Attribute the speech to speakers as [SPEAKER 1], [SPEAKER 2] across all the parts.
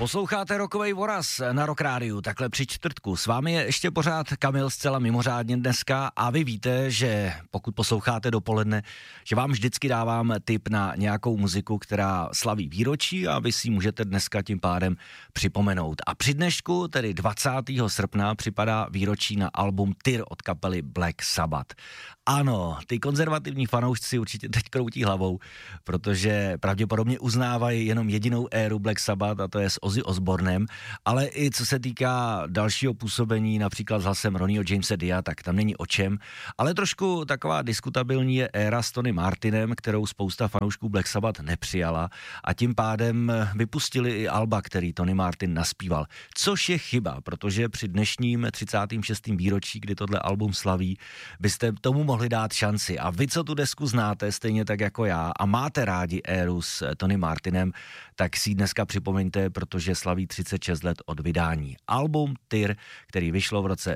[SPEAKER 1] Posloucháte Rockovej voraz na Rock Rádiu, takhle při čtvrtku. S vámi je ještě pořád Kamil zcela mimořádně dneska a vy víte, že pokud posloucháte dopoledne, že vám vždycky dávám tip na nějakou muziku, která slaví výročí a vy si můžete dneska tím pádem připomenout. A při dnešku, tedy 20. srpna, připadá výročí na album Tyr od kapely Black Sabbath. Ano, ty konzervativní fanoušci určitě teď kroutí hlavou, protože pravděpodobně uznávají jenom jedinou éru Black Sabbath a to je s Ozzy Osbournem, ale i co se týká dalšího působení, například s hlasem Ronnieho Jamesa Dia, tak tam není o čem, ale trošku taková diskutabilní je éra s Tony Martinem, kterou spousta fanoušků Black Sabbath nepřijala a tím pádem vypustili i alba, který Tony Martin naspíval, což je chyba, protože při dnešním 36. výročí, kdy tohle album slaví, byste tomu mohli dát šanci a vy, co tu desku znáte, stejně tak jako já a máte rádi éru s Tony Martinem, tak si dneska připomeňte, protože slaví 36 let od vydání. Album Tyr, který vyšlo v roce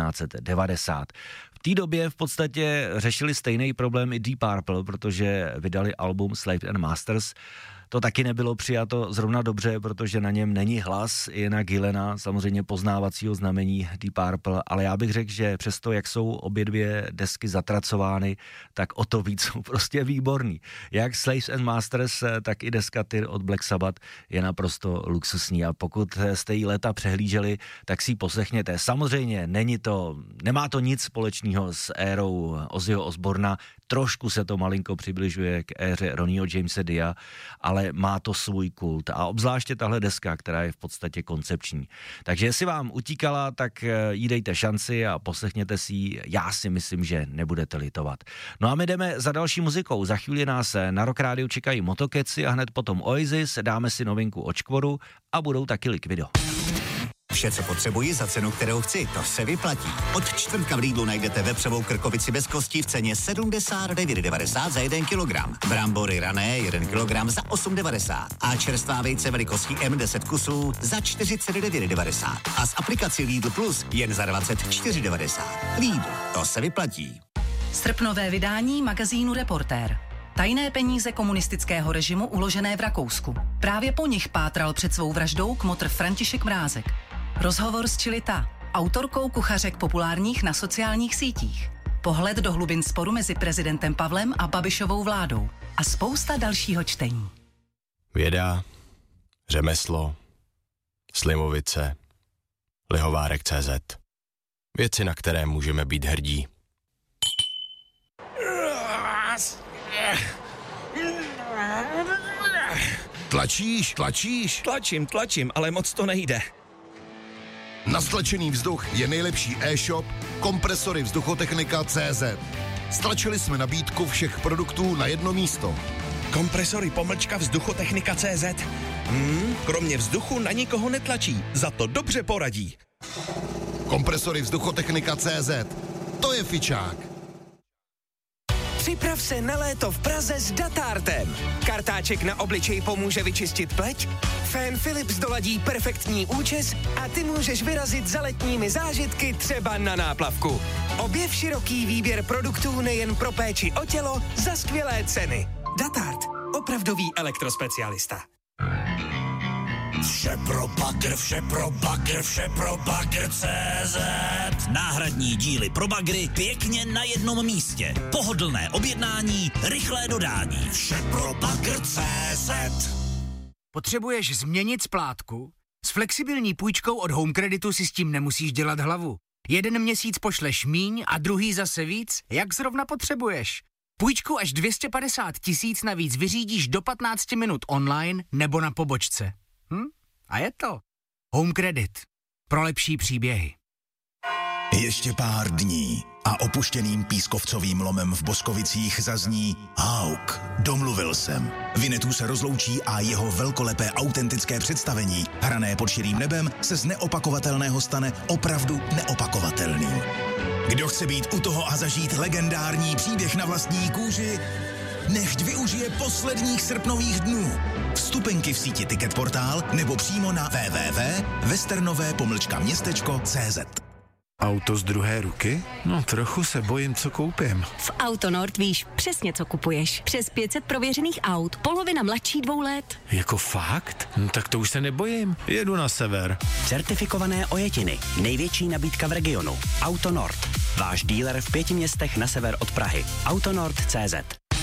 [SPEAKER 1] 1990. V té době v podstatě řešili stejný problém i Deep Purple, protože vydali album Slaves and Masters. To taky nebylo přijato zrovna dobře, protože na něm není hlas Iana Gillena, samozřejmě poznávacího znamení Deep Purple, ale já bych řekl, že přesto, jak jsou obě dvě desky zatracovány, tak o to víc jsou prostě výborný. Jak Slaves and Masters, tak i deska Tyr od Black Sabbath je naprosto luxusní a pokud jste jí léta přehlíželi, tak si ji poslechněte. Samozřejmě nemá to nic společného s érou Ozzyho Osbourna, trošku se to malinko přibližuje k éře Ronnieho Jamesa Dia, ale má to svůj kult a obzvláště tahle deska, která je v podstatě koncepční. Takže jestli vám utíkala, tak jí dejte šanci a poslechněte si ji, já si myslím, že nebudete litovat. No a my jdeme za další muzikou, za chvíli nás na Rock Rádiu čekají Motokeci a hned potom Oasis, dáme si novinku od Čkvoru a budou taky Liquido.
[SPEAKER 2] Vše, co potřebuji za cenu, kterou chci, to se vyplatí. Od čtvrtka v Lidlu najdete vepřovou krkovici bez kostí v ceně 79,90 za 1 kilogram. Brambory rané 1 kilogram za 8,90 a čerstvá vejce velikostí M10 kusů za 49,90 a s aplikací Lidl Plus jen za 24,90. Lidl, to se vyplatí.
[SPEAKER 3] Srpnové vydání magazínu Reportér. Tajné peníze komunistického režimu uložené v Rakousku. Právě po nich pátral před svou vraždou kmotr František Mrázek. Rozhovor s Čilita, autorkou kuchařek populárních na sociálních sítích. Pohled do hlubin sporu mezi prezidentem Pavlem a Babišovou vládou. A spousta dalšího čtení.
[SPEAKER 4] Věda, řemeslo, Slimovice, Lihovárek.cz. Věci, na které můžeme být hrdí.
[SPEAKER 5] Tlačíš?
[SPEAKER 6] Tlačím, ale moc to nejde.
[SPEAKER 5] Na stlačený vzduch je nejlepší e-shop Kompresory Vzduchotechnika.cz. Stlačili jsme nabídku všech produktů na jedno místo.
[SPEAKER 6] Kompresory _vzduchotechnika.cz. Kromě vzduchu na nikoho netlačí, za to dobře poradí.
[SPEAKER 5] Kompresory Vzduchotechnika.cz. To je fičák.
[SPEAKER 7] Připrav se na léto v Praze s Datartem. Kartáček na obličej pomůže vyčistit pleť, Fan Philips doladí perfektní účes a ty můžeš vyrazit za letními zážitky třeba na náplavku. Objev široký výběr produktů nejen pro péči o tělo za skvělé ceny. Datart. Opravdový elektrospecialista.
[SPEAKER 8] Vše pro bagr.cz. Náhradní díly pro bagry pěkně na jednom místě. Pohodlné objednání, rychlé dodání. Vše pro bagr.cz.
[SPEAKER 9] Potřebuješ změnit splátku? S flexibilní půjčkou od Home Creditu si s tím nemusíš dělat hlavu. Jeden měsíc pošleš míň a druhý zase víc, jak zrovna potřebuješ. Půjčku až 250 000 navíc vyřídíš do 15 minut online nebo na pobočce. A je to Home Credit. Pro lepší příběhy.
[SPEAKER 8] Ještě pár dní a opuštěným pískovcovým lomem v Boskovicích zazní Hauk, domluvil jsem. Vinetů se rozloučí a jeho velkolepé autentické představení, hrané pod širým nebem, se z neopakovatelného stane opravdu neopakovatelným. Kdo chce být u toho a zažít legendární příběh na vlastní kůži, nechť využije posledních srpnových dnů. Vstupenky v síti Ticketportál nebo přímo na www.westernové-městečko.cz.
[SPEAKER 10] Auto z druhé ruky? No, trochu se bojím, co koupím.
[SPEAKER 11] V Autonord víš přesně, co kupuješ. Přes 500 prověřených aut, polovina mladší 2 let.
[SPEAKER 10] Jako fakt? No, tak to už se nebojím. Jedu na sever.
[SPEAKER 12] Certifikované ojetiny. Největší nabídka v regionu. Autonord. Váš dealer v 5 městech na sever od Prahy. Autonord.cz.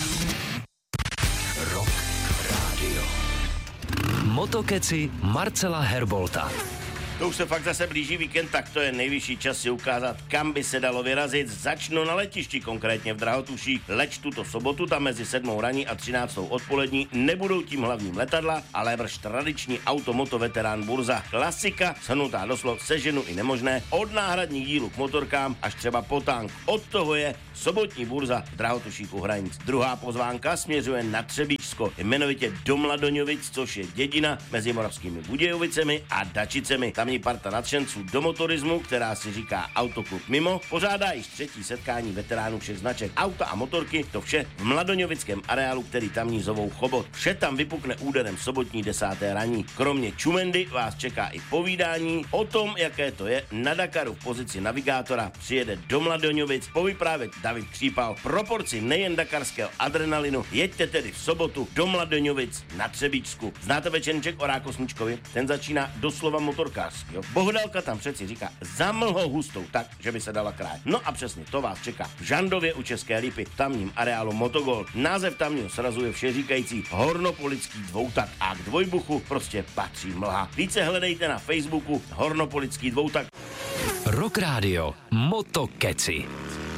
[SPEAKER 13] Rock Radio. Motokeci Marcela Herbolta.
[SPEAKER 14] To už se fakt zase blíží víkend, tak to je nejvyšší čas si ukázat, kam by se dalo vyrazit. Začnu na letišti, konkrétně v Drahotuších. Leč tuto sobotu, tam mezi 7 raní a 13 odpolední nebudou tím hlavním letadla, ale vrš tradiční automoto veterán burza. Klasika, shrnutá doslov, seženu i nemožné, od náhradních dílů k motorkám až třeba po tank. Od toho je sobotní burza v Drahotuších u hranic. Druhá pozvánka směřuje na Třebíčsko, jmenovitě do Mladoňovic, což je dědina mezi Moravskými Budějovicemi a Dačicemi. Tamní parta nadšenců do motorismu, která si říká Autoklub Mimo, pořádá již 3. setkání veteránů všech značek auta a motorky, to vše v mladoňovickém areálu, který tamní zovou Chobot. Vše tam vypukne úderem sobotní 10. raní. Kromě čumendy vás čeká i povídání o tom, jaké to je na Dakaru v pozici navigátora. Přijede do Mladoňovic povyprávět David Křípal. Proporci nejen dakarského adrenalinu, jeďte tedy v sobotu do Mladoňovic na Třebíčsku. Znáte večerníček o Rákosničkovi? Ten začíná doslova motorkář. Jo. Bohdalka tam přeci říká zamlho hustou tak, že by se dala krájet. No a přesně to vás čeká v Žandově u České Lípy, v tamním areálu Motogold. Název tamního srazu je všeříkající Hornopolický dvoutak a k dvojbuchu prostě patří mlha. Více hledejte na Facebooku Hornopolický dvoutak.
[SPEAKER 13] Rock Radio Motokeci.